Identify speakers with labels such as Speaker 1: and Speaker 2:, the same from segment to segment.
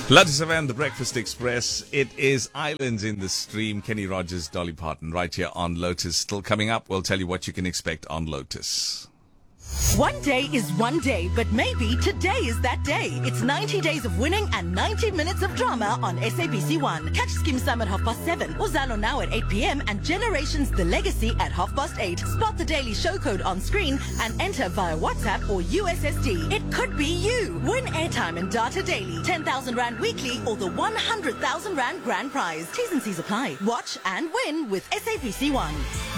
Speaker 1: Lotus FM, the Breakfast Express. It is Islands in the Stream. Kenny Rogers, Dolly Parton, right here on Lotus. Still coming up, we'll tell you what you can expect on Lotus.
Speaker 2: One day is one day, but maybe today is that day. It's 90 days of winning and 90 minutes of drama on SABC1. Catch Skim Sam at 7:30, Uzalo now at 8 p.m. and Generations The Legacy at 8:30. Spot the daily show code on screen and enter via WhatsApp or USSD. It could be you. Win airtime and data daily, 10,000 Rand weekly or the 100,000 Rand grand prize. T's and C's apply. Watch and win with SABC1.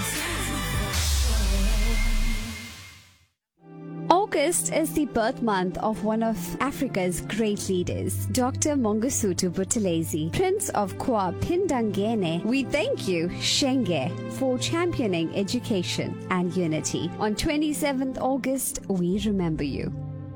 Speaker 3: August is the birth month of one of Africa's great leaders, Dr. Mangosuthu Buthelezi, Prince of Kwa Phindangene. We thank you, Shenge, for championing education and unity. On 27th August, we remember you.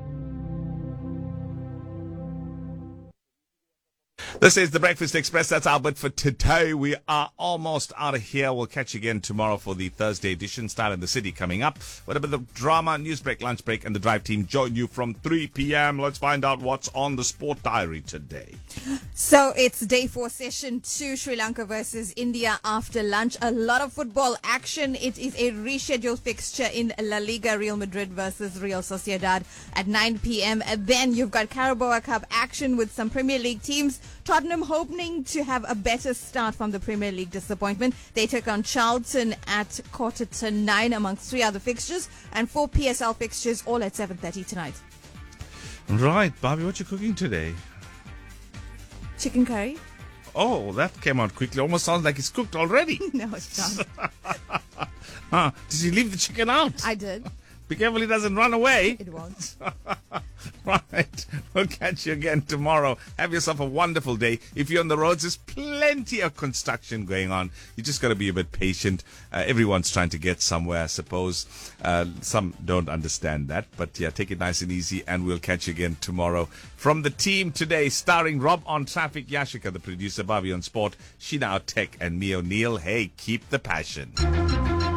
Speaker 1: This is the Breakfast Express. That's our bit for today. We are almost out of here. We'll catch you again tomorrow for the Thursday edition. Style in the City coming up. Whatever the drama, news break, lunch break, and the drive team join you from 3 p.m. Let's find out what's on the sport diary today.
Speaker 4: So it's day 4, session 2, Sri Lanka versus India after lunch. A lot of football action. It is a rescheduled fixture in La Liga, Real Madrid versus Real Sociedad at 9 p.m. And then you've got Carabao Cup action with some Premier League teams. Tottenham hoping to have a better start from the Premier League disappointment. They take on Charlton at 9:15 amongst 3 other fixtures, and 4 PSL fixtures all at 7:30 tonight.
Speaker 1: Right, Bobby, what you cooking today?
Speaker 4: Chicken curry?
Speaker 1: Oh, that came out quickly. Almost sounds like it's cooked already.
Speaker 4: No, it's not.
Speaker 1: Did you leave the chicken out?
Speaker 4: I did.
Speaker 1: Be careful it doesn't run away.
Speaker 4: It won't.
Speaker 1: Right. We'll catch you again tomorrow. Have yourself a wonderful day. If you're on the roads, there's plenty of construction going on. You just got to be a bit patient. Everyone's trying to get somewhere, I suppose. Some don't understand that. But yeah, take it nice and easy, and we'll catch you again tomorrow. From the team today, starring Rob on Traffic, Yashika, the producer, Bobby on Sport, Sheena out Tech, and me O'Neill. Hey, keep the passion.